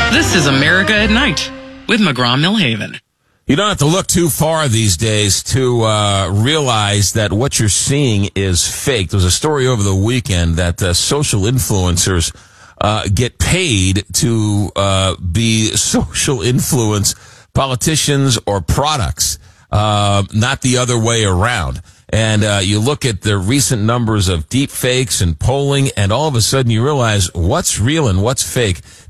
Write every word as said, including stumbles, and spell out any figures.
This is America at Night with McGraw-Millhaven. You don't have to look too far these days to uh, realize that what you're seeing is fake. There was a story over the weekend that uh, social influencers uh, get paid to uh, be social influence politicians or products, uh, not the other way around. And uh, you look at the recent numbers of deep fakes and polling, and all of a sudden you realize what's real and what's fake.